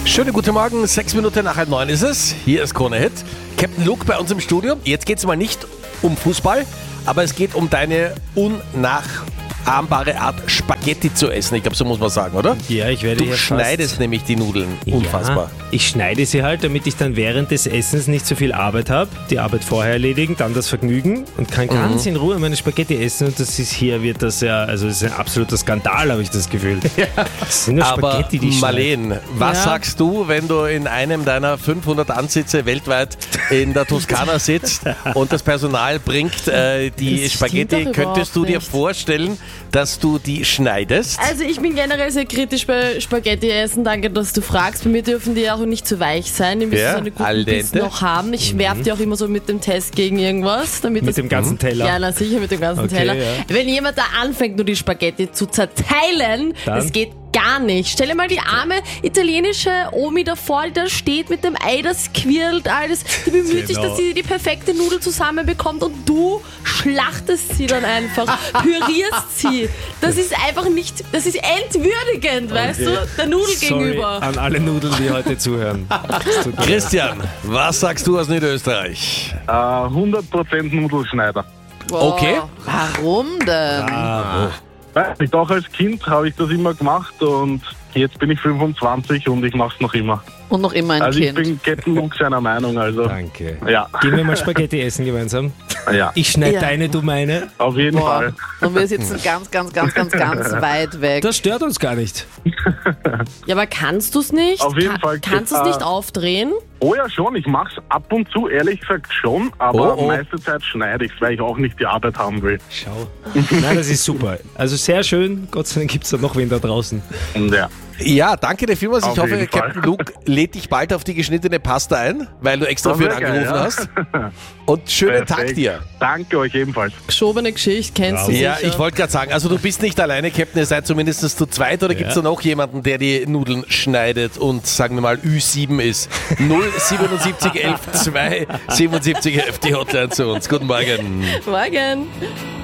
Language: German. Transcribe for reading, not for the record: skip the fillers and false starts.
Schönen guten Morgen, 6 Minuten nach 8:30 ist es. Hier ist Krone Hit. Captain Luke bei uns im Studio. Jetzt geht es mal nicht um Fußball, aber es geht um deine unnachahmbare Art, Spaghetti zu essen. Ich glaube, so muss man sagen, oder? Ja, ich werde Du schneidest nämlich die Nudeln. Unfassbar. Ja, ich schneide sie halt, damit ich dann während des Essens nicht so viel Arbeit habe. Die Arbeit vorher erledigen, dann das Vergnügen und kann ganz in Ruhe meine Spaghetti essen. Und das ist hier, wird das ja, also es ist ein absoluter Skandal, habe ich das Gefühl. Das sind nur Aber Spaghetti, die ich Marleen, was sagst du, wenn du in einem deiner 500 Ansitze weltweit in der Toskana sitzt und das Personal bringt die Das Spaghetti? stimmt doch Könntest du überhaupt dir nicht. vorstellen, dass du die schneidest? Also ich bin generell sehr kritisch bei Spaghetti essen. Danke, dass du fragst. Bei mir dürfen die auch nicht zu weich sein. Die müssen Ja, so eine al gute Biss dente. noch haben. Ich werfe die auch immer so mit dem Test gegen irgendwas. Damit mit das dem ganzen Teller. Ja, na sicher, mit dem ganzen Okay, Teller. ja. Wenn jemand da anfängt, nur die Spaghetti zu zerteilen, Dann? das geht gar nicht. Stell dir mal die arme italienische Omi davor, die da steht mit dem Ei, das quirlt alles. Die bemüht sich, Genau. dass sie die perfekte Nudel zusammenbekommt und du schlachtest sie dann einfach, pürierst sie. Das ist einfach nicht, das ist entwürdigend, weißt du, der Nudel Sorry gegenüber. an alle Nudeln, die heute zuhören. Das tut mir leid. Christian, was sagst du aus Niederösterreich? 100% Nudelschneider. Boah. Okay. Warum denn? Weiß nicht, auch als Kind habe ich das immer gemacht und jetzt bin ich 25 und ich mache es noch immer. Und noch immer ein Also ich Kind. bin Captain Luke seiner Meinung, also Danke. ja, Gehen wir mal Spaghetti essen gemeinsam. ja, Ich schneide Ja. deine, du meine. auf jeden Boah. Fall. Und wir sitzen ganz weit weg. Das stört uns gar nicht. Ja, aber kannst du es nicht? Auf jeden Fall. Kannst du es nicht aufdrehen? Oh ja schon, ich mache es ab und zu, ehrlich gesagt schon, aber Oh, oh. meiste Zeit schneide ich es, weil ich auch nicht die Arbeit haben will. Schau. Nein, das ist super. Also sehr schön. Gott sei Dank gibt es da noch wen da draußen. Und ja, Ja, danke dir vielmals. Ich Auf hoffe, jeden Fall. Captain Luke lädt dich bald auf die geschnittene Pasta ein, weil du extra für ihn sehr geil, angerufen ja. hast. Und schönen Tag Perfekt. dir. Danke euch ebenfalls. Geschobene Geschichte, kennst du Ja, sicher. ich wollte gerade sagen, also du bist nicht alleine, Captain, ihr seid zumindest zu zweit, oder gibt es da noch jemanden, der die Nudeln schneidet und, sagen wir mal, Ü7 ist? 07711 2 77 11 die Hotline zu uns. Guten Morgen. Morgen.